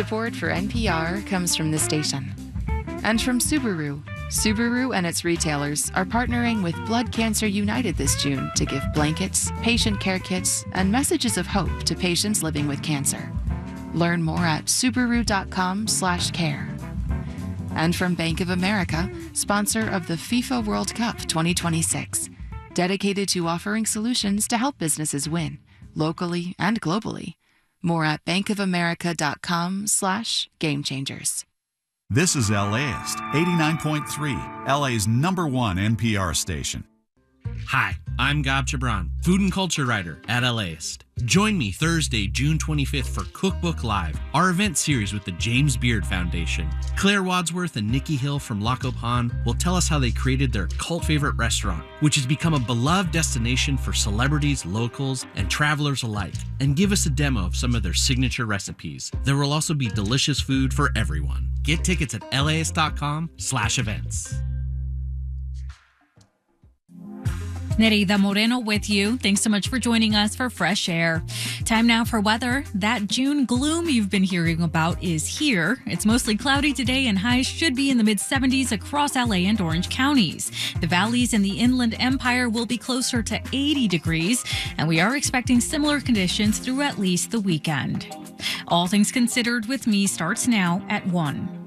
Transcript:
Support for NPR comes from the station. And from Subaru. Subaru and its retailers are partnering with Blood Cancer United this June to give blankets, patient care kits, and messages of hope to patients living with cancer. Learn more at subaru.com/care. And from Bank of America, sponsor of the FIFA World Cup 2026, dedicated to offering solutions to help businesses win, locally and globally. More at bankofamerica.com/gamechangers. This is LAist, 89.3, LA's #1 NPR station. Hi, I'm Gab Jabran, food and culture writer at LAist. Join me Thursday, June 25th for Cookbook Live, our event series with the James Beard Foundation. Claire Wadsworth and Nikki Hill from Lac Pan will tell us how they created their cult favorite restaurant, which has become a beloved destination for celebrities, locals, and travelers alike, and give us a demo of some of their signature recipes. There will also be delicious food for everyone. Get tickets at laist.com/events. Nerida Moreno with you. Thanks so much for joining us for Fresh Air. Time now for weather. That June gloom you've been hearing about is here. It's mostly cloudy today and highs should be in the mid-70s across LA and Orange counties. The valleys in the Inland Empire will be closer to 80 degrees, and we are expecting similar conditions through at least the weekend. All Things Considered with me starts now at 1.